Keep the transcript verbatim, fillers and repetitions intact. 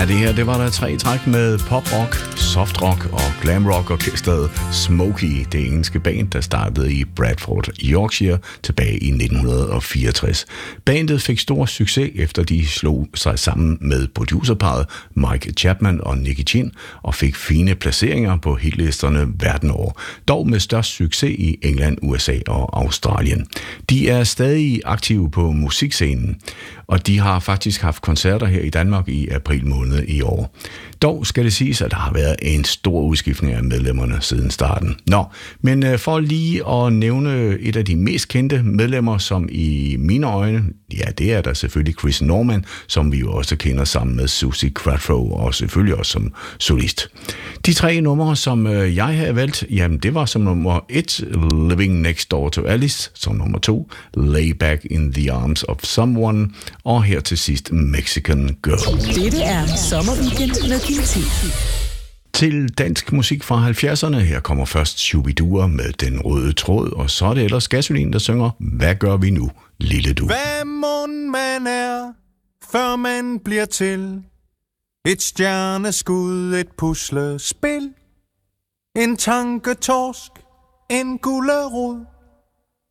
Ja, det her, det var der tre træk med pop-rock, soft-rock og glam-rock-orkestret Smokey, det engelske band, der startede i Bradford, Yorkshire, tilbage i nitten fireogtres. Bandet fik stor succes, efter de slog sig sammen med producerparret Mike Chapman og Nicky Chin, og fik fine placeringer på hitlisterne verden over, dog med størst succes i England, U S A og Australien. De er stadig aktive på musikscenen, og de har faktisk haft koncerter her i Danmark i april måned i år. Dog skal det siges, at der har været en stor udskiftning af medlemmerne siden starten. Nå, men for lige at nævne et af de mest kendte medlemmer, som i mine øjne, ja, det er der selvfølgelig Chris Norman, som vi jo også kender sammen med Suzi Quatro, og selvfølgelig også som solist. De tre numre, som jeg havde valgt, jamen det var som nummer et, Living Next Door to Alice, som nummer to, Lay Back in the Arms of Someone, og her til sidst Mexican Girl. Dette er Sommerweekend med Kim T. Til dansk musik fra halvfjerdserne, her kommer først Shubidua med Den Røde Tråd, og så er det ellers Gasolin, der synger Hvad gør vi nu, lille du? Hvad mon man er, før man bliver til et stjerneskud, et puslespil, en tanketorsk, en gullerod,